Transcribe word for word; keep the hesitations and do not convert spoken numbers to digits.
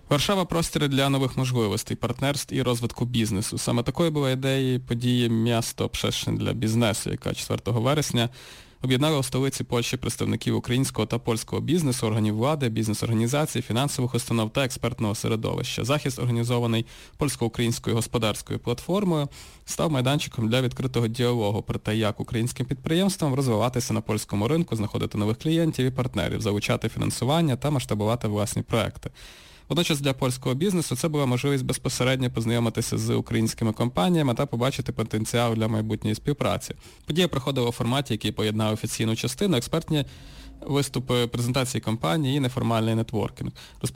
Варшава – простір для нових можливостей, партнерств і розвитку бізнесу. Саме такою була ідея події «Місто Przestrzeń для бізнесу», яка четвертого вересня об'єднала у столиці Польщі представників українського та польського бізнесу, органів влади, бізнес-організацій, фінансових установ та експертного середовища. Захід, організований польсько-українською господарською платформою, став майданчиком для відкритого діалогу про те, як українським підприємствам розвиватися на польському ринку, знаходити нових клієнтів і партнерів, залучати фінансування та масштабувати власні проекти. Водночас для польського бізнесу це була можливість безпосередньо познайомитися з українськими компаніями та побачити потенціал для майбутньої співпраці. Подія проходила у форматі, який поєднав офіційну частину, експертні виступи, презентації компанії і неформальний нетворкінг.